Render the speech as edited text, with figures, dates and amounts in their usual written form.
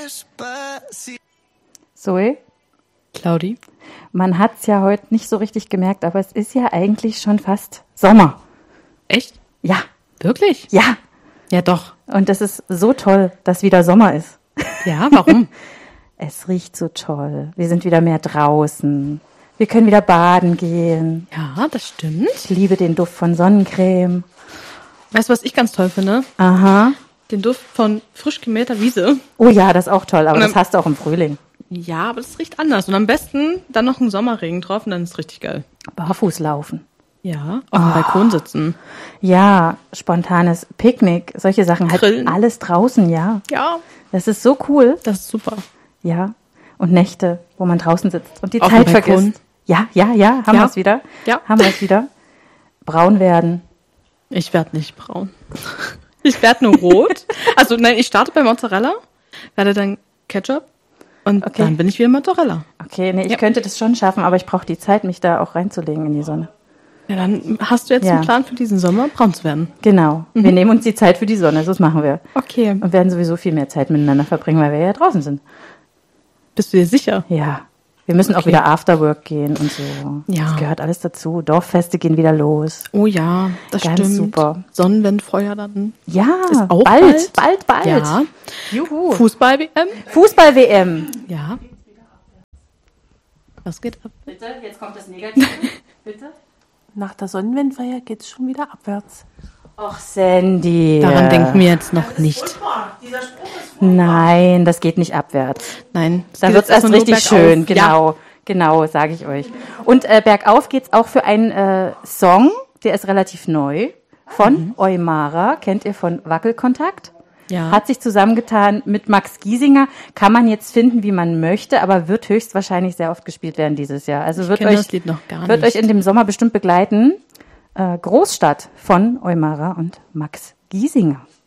Zoe? Claudi? Man hat's ja heute nicht so richtig gemerkt, aber es ist ja eigentlich schon fast Sommer. Echt? Ja. Wirklich? Ja. Ja, doch. Und es ist so toll, dass wieder Sommer ist. Ja, warum? Es riecht so toll. Wir sind wieder mehr draußen. Wir können wieder baden gehen. Ja, das stimmt. Ich liebe den Duft von Sonnencreme. Weißt du, was ich ganz toll finde? Aha. Den Duft von frisch gemähter Wiese. Oh ja, das ist auch toll, aber das hast du auch im Frühling. Ja, aber das riecht anders. Und am besten dann noch ein Sommerregen drauf und dann ist es richtig geil. Barfuß laufen. Ja, auf dem Balkon sitzen. Ja, spontanes Picknick, solche Sachen. Halt Grillen. alles draußen, ja. Ja, Das ist so cool. das ist super. Ja. Und Nächte, wo man draußen sitzt und die Auf Zeit dem Balkon. vergisst. Ja. Haben Ja. wir es wieder? Ja. Haben wir es wieder? Braun werden. Ich werde nicht braun. Ich werde nur rot. Also nein, ich starte bei Mozzarella, werde dann Ketchup und Okay. dann bin ich wieder Mozzarella. Okay, nee, ich Ja. könnte das schon schaffen, aber ich brauche die Zeit, mich da auch reinzulegen in die Sonne. Ja, dann hast du jetzt Ja. einen Plan für diesen Sommer, braun zu werden. Genau. Wir nehmen uns die Zeit für die Sonne, das machen wir. Okay. Und werden sowieso viel mehr Zeit miteinander verbringen, weil wir ja draußen sind. Bist du dir sicher? Ja. Wir müssen auch Okay. wieder Afterwork gehen und so. Ja. Das gehört alles dazu. Dorffeste gehen wieder los. Oh ja, das Ganz stimmt. super. Sonnenwendfeuer dann. Ja, Ist auch bald. Ja. Juhu. Fußball-WM? Fußball-WM. Ja. Was geht ab? Bitte, jetzt kommt das Negative. Bitte. Nach der Sonnenwendfeier geht's schon wieder abwärts. Och, Sandy. Daran denken wir jetzt noch nicht. Nein, das geht nicht abwärts. Nein. Da geht wird's jetzt erst nur richtig bergauf. schön. Ja. Genau, sage ich euch. Und bergauf geht's auch für einen Song, der ist relativ neu, von Eumara. Kennt ihr von Wackelkontakt? Ja. Hat sich zusammengetan mit Max Giesinger. Kann man jetzt finden, wie man möchte, aber wird höchstwahrscheinlich sehr oft gespielt werden dieses Jahr. Also wird kenne euch, das Lied noch gar wird nicht. euch in dem Sommer bestimmt begleiten. Großstadt von Eumara und Max Giesinger.